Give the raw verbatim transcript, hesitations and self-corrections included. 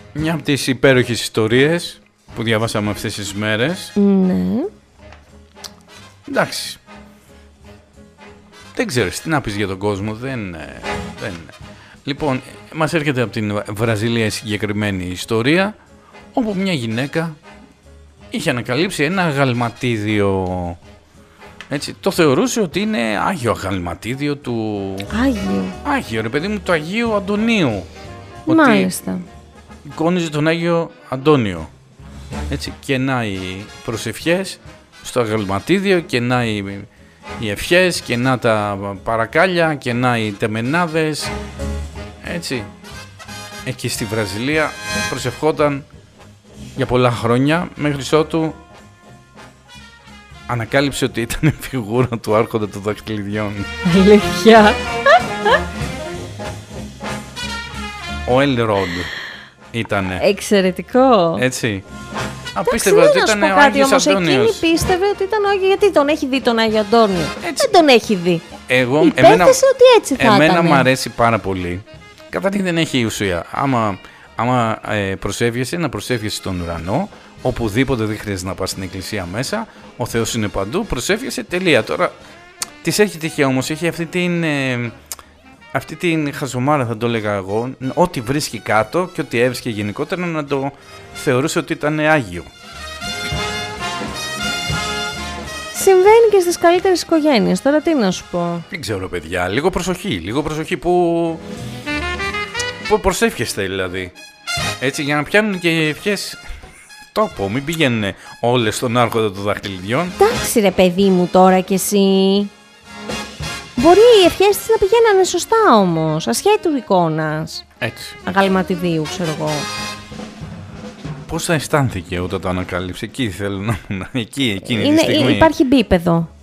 Μια από τις υπέροχες ιστορίες που διαβάσαμε αυτές τις μέρες. Ναι. Εντάξει. Δεν ξέρεις τι να πεις για τον κόσμο. Δεν, δεν. Λοιπόν, μας έρχεται από την Βραζιλία η συγκεκριμένη ιστορία, όπου μια γυναίκα είχε ανακαλύψει ένα αγαλματίδιο. Έτσι, το θεωρούσε ότι είναι άγιο αγαλματίδιο του... Άγιο. Άγιο, ρε παιδί μου, του Αγίου Αντωνίου. Μάλιστα. Ότι εικόνιζε τον Άγιο Αντώνιο. Έτσι, κενά οι προσευχές στο αγαλματίδιο, κενά οι, οι ευχές, κενά τα παρακάλια, κενά οι τεμενάδες. Έτσι, εκεί στη Βραζιλία προσευχόταν για πολλά χρόνια, μέχρι ότου ανακάλυψε ότι ήταν φιγούρα του Άρχοντα των Δαχτυλιδιών. Αλήθεια. Ο Έλροντ ήτανε. Εξαιρετικό. Έτσι. Απίστευα ότι ήταν ο Άγιος Αντώνιος. Εκείνη πίστευε ότι ήταν ο Άγιος, γιατί τον έχει δει τον Άγιο Αντώνιο. Έτσι. Δεν τον έχει δει. Εγώ, εμένα, ότι έτσι θα εμένα ήτανε. μου αρέσει πάρα πολύ. Καταρχήν δεν έχει ουσία. Άμα, άμα ε, προσεύγεσαι, να προσεύγεσαι στον ουρανό, οπουδήποτε, δεν χρειάζεται να πας στην εκκλησία μέσα. Ο Θεός είναι παντού, προσεύγεσαι, τελεία. Τώρα, της έχει τυχαία όμως, έχει αυτή την... Ε, αυτή την χαζομάρα, θα το έλεγα εγώ, ό,τι βρίσκει κάτω και ό,τι έβρισκε γενικότερα να το θεωρούσε ότι ήταν Άγιο. Συμβαίνει και στις καλύτερες οικογένειες, τώρα τι να σου πω. Δεν ξέρω παιδιά, λίγο προσοχή, λίγο προσοχή που, που προσεύχεστε δηλαδή. Έτσι, για να πιάνουν και ευχές τόπο, μην πηγαίνουν όλες στον Άρχοντα των Δαχτυλιδιών. Εντάξει ρε παιδί μου τώρα κι εσύ. Μπορεί οι ευχές της να πηγαίνανε σωστά όμως, ασχέτου εικόνας. Έτσι. Αγαλματιδίου, ξέρω εγώ. Πώς θα αισθάνθηκε όταν το ανακάλυψε, εκεί θέλω να ήμουν, εκεί, εκείνη Είναι, τη στιγμή. Υπάρχει μπίπεδο.